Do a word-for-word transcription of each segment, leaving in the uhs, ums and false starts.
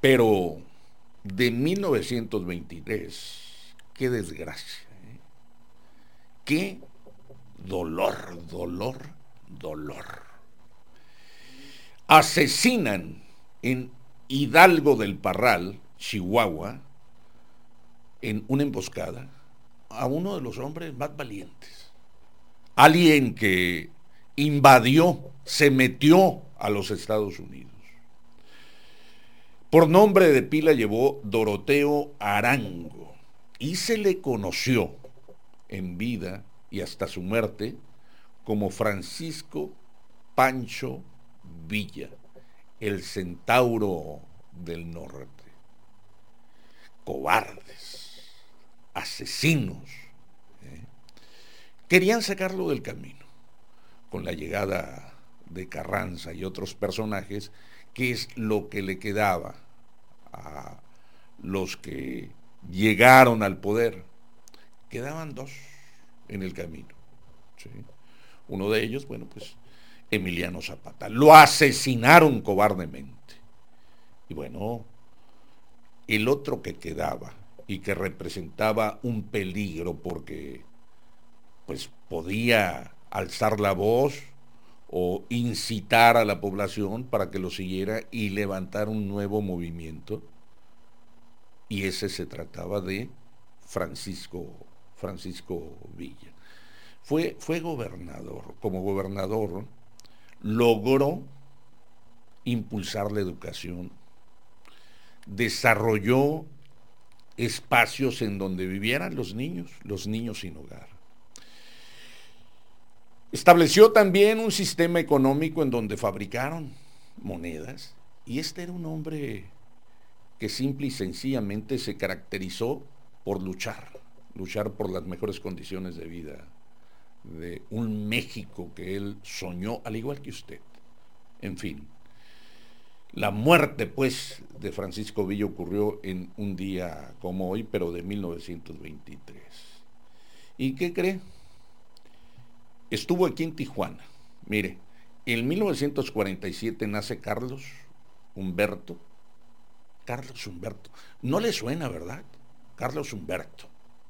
Pero de mil novecientos veintitrés, qué desgracia, ¿eh? Qué dolor, dolor, dolor. Asesinan en Hidalgo del Parral, Chihuahua, en una emboscada, a uno de los hombres más valientes. Alguien que invadió, se metió a los Estados Unidos. Por nombre de pila llevó Doroteo Arango y se le conoció en vida y hasta su muerte como Francisco Pancho Villa, el centauro del norte. Cobardes, asesinos, ¿eh? Querían sacarlo del camino con la llegada de Carranza y otros personajes, que es lo que le quedaba a los que llegaron al poder. Quedaban dos en el camino, ¿sí? Uno de ellos, bueno, pues Emiliano Zapata. Lo asesinaron cobardemente. Y bueno, el otro que quedaba y que representaba un peligro porque pues podía alzar la voz o incitar a la población para que lo siguiera y levantar un nuevo movimiento, y ese se trataba de Francisco Francisco Villa. Fue, fue gobernador. Como gobernador logró impulsar la educación, desarrolló espacios en donde vivieran los niños, los niños sin hogar. Estableció también un sistema económico en donde fabricaron monedas, y este era un hombre que simple y sencillamente se caracterizó por luchar, luchar por las mejores condiciones de vida de un México que él soñó, al igual que usted. En fin, la muerte, pues, de Francisco Villa ocurrió en un día como hoy, pero de mil novecientos veintitrés. ¿Y qué cree? Estuvo aquí en Tijuana. Mire, en mil novecientos cuarenta y siete nace Carlos Humberto. Carlos Humberto. No le suena, ¿verdad? Carlos Humberto.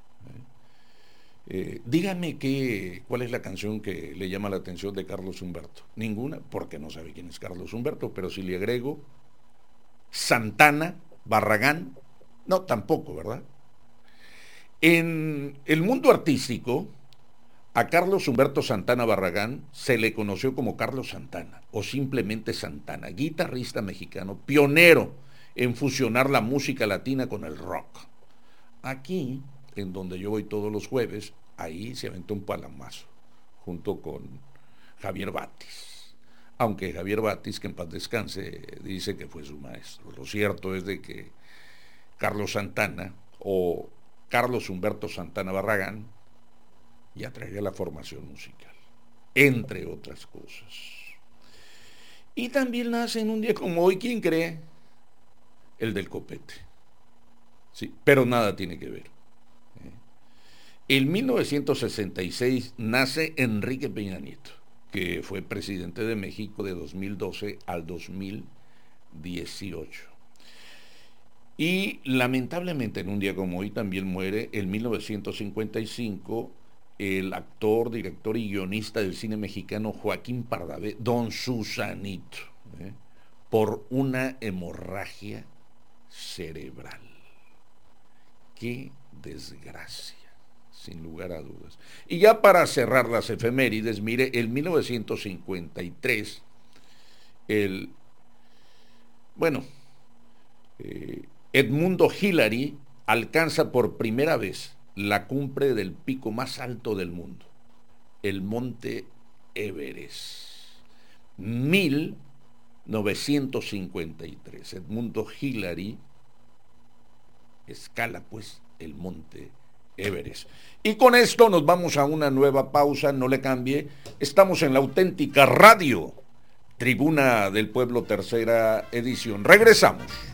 Eh, dígame qué, cuál es la canción que le llama la atención de Carlos Humberto. Ninguna, porque no sabe quién es Carlos Humberto, pero si le agrego Santana, Barragán, no, tampoco, ¿verdad? En el mundo artístico, a Carlos Humberto Santana Barragán se le conoció como Carlos Santana, o simplemente Santana, guitarrista mexicano, pionero en fusionar la música latina con el rock. Aquí, en donde yo voy todos los jueves, ahí se aventó un palamazo, junto con Javier Batis. Aunque Javier Batis, que en paz descanse, dice que fue su maestro. Lo cierto es de que Carlos Santana, o Carlos Humberto Santana Barragán, ya traía la formación musical, entre otras cosas. Y también nace en un día como hoy, ¿quién cree? El del copete. Sí, pero nada tiene que ver. En mil novecientos sesenta y seis nace Enrique Peña Nieto, que fue presidente de México de dos mil doce al dos mil dieciocho. Y lamentablemente en un día como hoy también muere en mil novecientos cincuenta y cinco el actor, director y guionista del cine mexicano Joaquín Pardavé, Don Susanito, ¿eh? por una hemorragia cerebral. ¡Qué desgracia! Sin lugar a dudas. Y ya para cerrar las efemérides, mire, en mil novecientos cincuenta y tres, el, bueno, eh, Edmundo Hillary alcanza por primera vez la cumbre del pico más alto del mundo, el monte Everest. mil novecientos cincuenta y tres, Edmundo Hillary escala pues el monte Everest. Y con esto nos vamos a una nueva pausa, no le cambie. Estamos en la auténtica radio, Tribuna del Pueblo, tercera edición. Regresamos.